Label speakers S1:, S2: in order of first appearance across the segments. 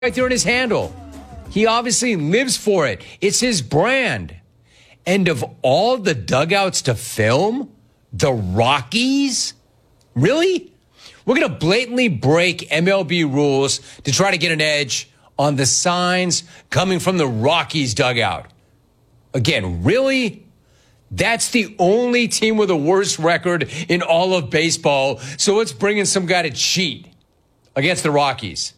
S1: right there in his handle. He obviously lives for it. It's his brand. And of all the dugouts to film, the Rockies? Really? We're going to blatantly break MLB rules to try to get an edge on the signs coming from the Rockies dugout. Again, really? That's the only team with a worse record in all of baseball. So let's bring in some guy to cheat against the Rockies.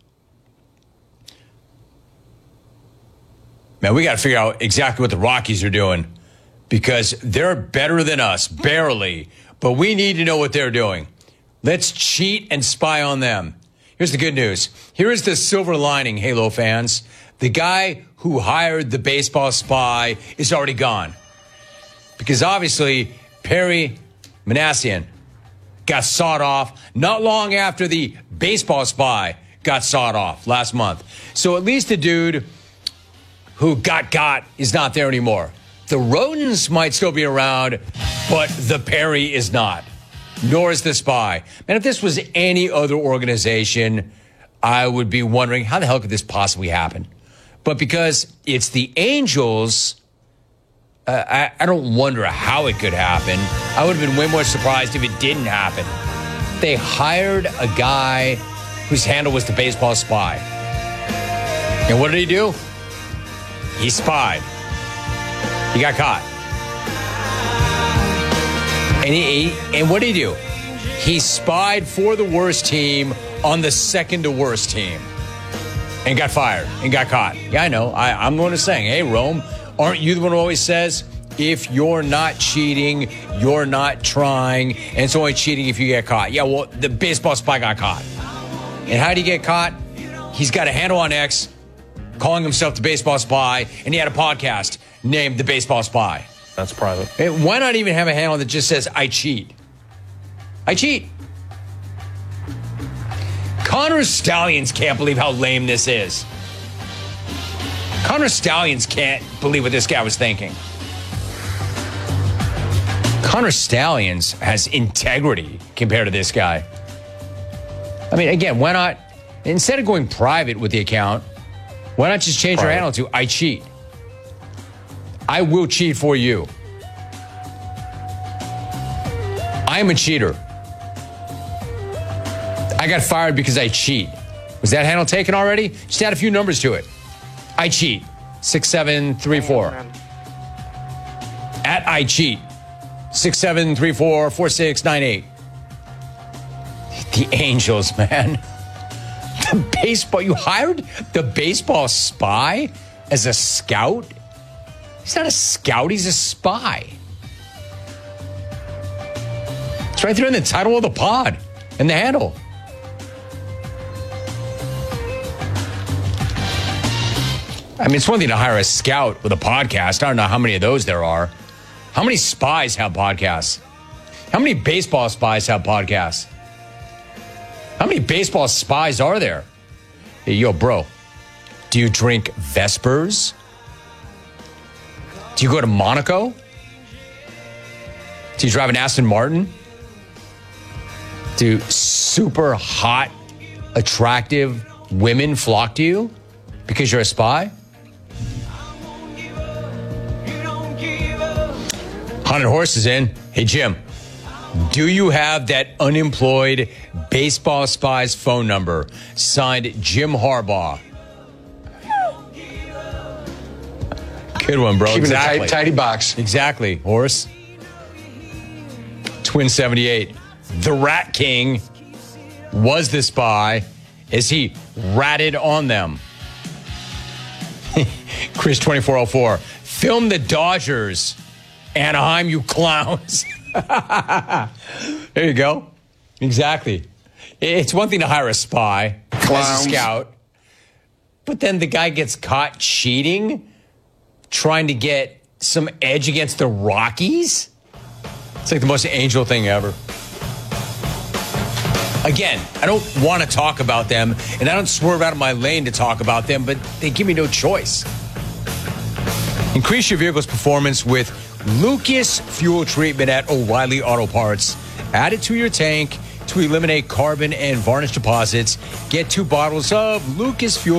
S1: Man, we got to figure out exactly what the Rockies are doing because they're better than us, barely. But we need to know what they're doing. Let's cheat and spy on them. Here's the good news. Here is the silver lining, Halo fans. The guy who hired the baseball spy is already gone. Because obviously, Perry Manassian got sawed off not long after the baseball spy got sawed off last month. So at least the dude who got is not there anymore. The rodents might still be around, but the Perry is not. Nor is the spy. And if this was any other organization, I would be wondering, how the hell could this possibly happen? But because it's the Angels, I don't wonder how it could happen. I would have been way more surprised if it didn't happen. They hired a guy whose handle was the baseball spy. And what did he do? He spied. He got caught. And what did he do? He spied for the worst team on the second to worst team. And got fired and got caught. Yeah, I know. I'm going to say, hey, Rome, aren't you the one who always says, if you're not cheating, you're not trying, and it's only cheating if you get caught? Yeah, well, the baseball spy got caught. And how did he get caught? He's got a handle on X, calling himself the baseball spy, and he had a podcast named The Baseball Spy.
S2: That's private.
S1: Why not even have a handle that just says, I cheat? I cheat. Connor Stallions can't believe how lame this is. Connor Stallions can't believe what this guy was thinking. Connor Stallions has integrity compared to this guy. I mean, again, why not, instead of going private with the account, why not just change your handle to I cheat? I will cheat for you. I am a cheater. I got fired because I cheat. Was that handle taken already? Just add a few numbers to it. I cheat. 6734. At I cheat. 67344698. The Angels, man. The baseball. You hired the baseball spy as a scout? He's not a scout. He's a spy. It's right there in the title of the pod and the handle. I mean, it's one thing to hire a scout with a podcast. I don't know how many of those there are. How many spies have podcasts? How many baseball spies have podcasts? How many baseball spies are there? Hey, yo, bro, do you drink Vespers? Do you go to Monaco? Do you drive an Aston Martin? Do super hot, attractive women flock to you because you're a spy? Haunted Horse is in. Hey, Jim, do you have that unemployed baseball spy's phone number? Signed, Jim Harbaugh. Good one, bro.
S3: Keeping
S1: exactly.
S3: a tidy box.
S1: Exactly, Horse. Twin 78. The Rat King was the spy as he ratted on them. Chris 2404. Film the Dodgers. Anaheim, you clowns. There you go. Exactly. It's one thing to hire a spy as a scout, but then the guy gets caught cheating, trying to get some edge against the Rockies. It's like the most Angel thing ever. Again, I don't want to talk about them, and I don't swerve out of my lane to talk about them, but they give me no choice. Increase your vehicle's performance with Lucas Fuel Treatment at O'Reilly Auto Parts. Add it to your tank to eliminate carbon and varnish deposits. Get 2 bottles of Lucas Fuel